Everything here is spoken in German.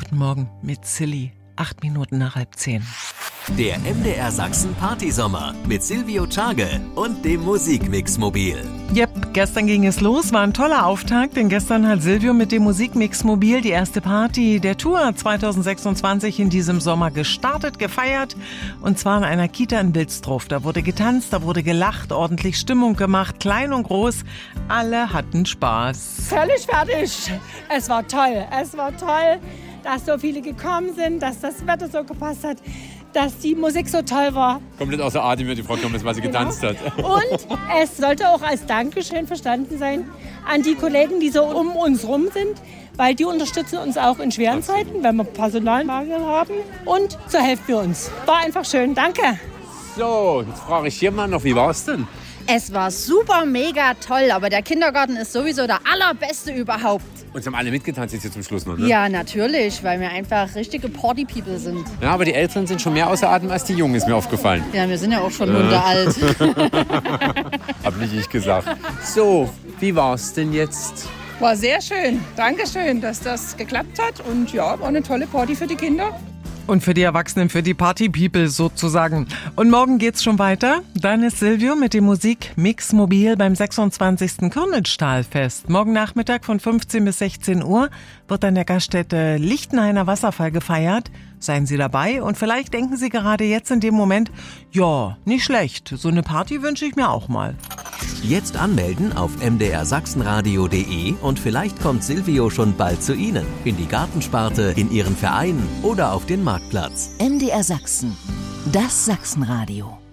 Guten Morgen mit Silly. 8 Minuten nach 9:30. Der MDR Sachsen Partysommer mit Silvio Czage und dem Musikmix-Mobil. Yep, gestern ging es los, war ein toller Auftakt, denn gestern hat Silvio mit dem Musikmix-Mobil die erste Party der Tour 2026 in diesem Sommer gestartet, gefeiert, und zwar in einer Kita in Wilsdruff. Da wurde getanzt, da wurde gelacht, ordentlich Stimmung gemacht, klein und groß, alle hatten Spaß. Völlig fertig. Es war toll, dass so viele gekommen sind, dass das Wetter so gepasst hat, dass die Musik so toll war. Komplett außer Atem wird die Frau kommen, weil sie getanzt hat. Und es sollte auch als Dankeschön verstanden sein an die Kollegen, die so um uns rum sind, weil die unterstützen uns auch in schweren Zeiten, wenn wir Personalmangel haben, und so helfen wir uns. War einfach schön, danke. So, jetzt frage ich hier mal noch, wie war es denn? Es war super, mega toll, aber der Kindergarten ist sowieso der allerbeste überhaupt. Und sie haben alle mitgetanzt jetzt hier zum Schluss noch, ne? Ja, natürlich, weil wir einfach richtige Party-People sind. Ja, aber die Älteren sind schon mehr außer Atem als die Jungen, ist mir aufgefallen. Ja, wir sind ja auch schon hundealt. Hab nicht ich gesagt. So, wie war's denn jetzt? War sehr schön. Dankeschön, dass das geklappt hat. Und ja, war eine tolle Party für die Kinder. Und für die Erwachsenen, für die Party-People sozusagen. Und morgen geht's schon weiter. Dann ist Silvio mit dem Musikmix-Mobil beim 26. Körnitz-Stahlfest. Morgen Nachmittag von 15 bis 16 Uhr wird an der Gaststätte Lichtenhainer Wasserfall gefeiert. Seien Sie dabei und vielleicht denken Sie gerade jetzt in dem Moment, ja, nicht schlecht, so eine Party wünsche ich mir auch mal. Jetzt anmelden auf mdrsachsenradio.de und vielleicht kommt Silvio schon bald zu Ihnen. In die Gartensparte, in Ihren Verein oder auf den Marktplatz. MDR Sachsen, das Sachsenradio.